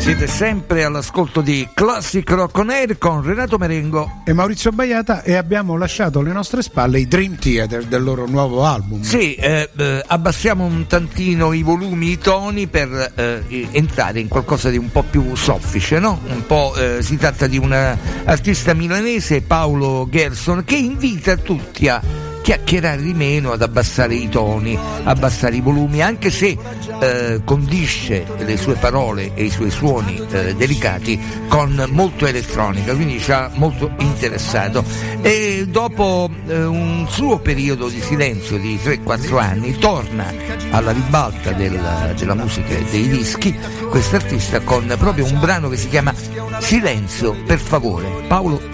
Siete sempre all'ascolto di Classic Rock On Air con Renato Merengo e Maurizio Baiata, e abbiamo lasciato alle nostre spalle i Dream Theater del loro nuovo album. Sì, abbassiamo un tantino i volumi, i toni per entrare in qualcosa di un po' più soffice, no? Un po', si tratta di un artista milanese, Paolo Gerson, che invita tutti a chiacchierare di meno, ad abbassare i toni, abbassare i volumi, anche se condisce le sue parole e i suoi suoni delicati con molto elettronica, quindi ci ha molto interessato. E dopo un suo periodo di silenzio di 3-4 anni torna alla ribalta della musica e dei dischi quest'artista con proprio un brano che si chiama Silenzio per favore, Paolo